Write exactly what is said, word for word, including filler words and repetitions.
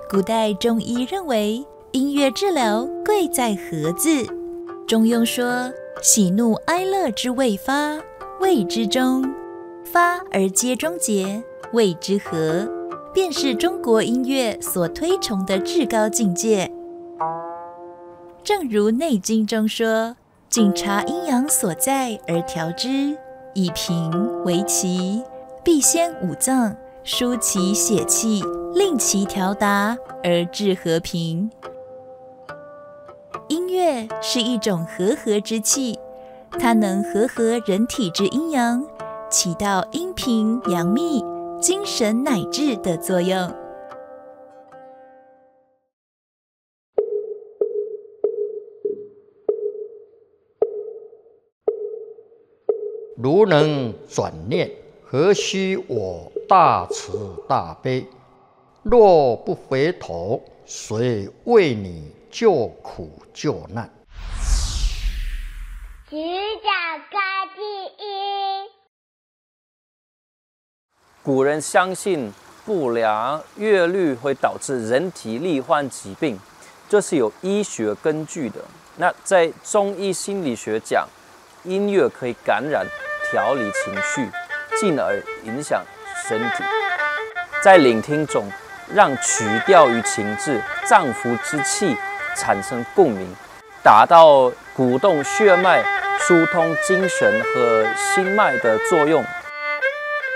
古代中医认为，音乐治疗贵在和字。中庸说：“喜怒哀乐之未发，谓之中；发而皆终结，谓之和。”便是中国音乐所推崇的至高境界。正如《内经》中说：“谨察阴阳所在而调之，以平为奇，必先五脏，疏其血气，令其调达，而致和平。”音乐是一种和合之气，它能和合人体之阴阳，起到阴平阳秘、精神乃至的作用。 如能转念，何须我大慈大悲？若不回头，谁为你救苦救难？ 举脚高第一。 古人相信不良乐律会导致人体罹患疾病，这是有医学根据的。那在中医心理学讲，音乐可以感染、调理情绪，进而影响身体。在聆听中，让曲调与情志、脏腑之气产生共鸣，达到鼓动血脉、疏通精神和心脉的作用。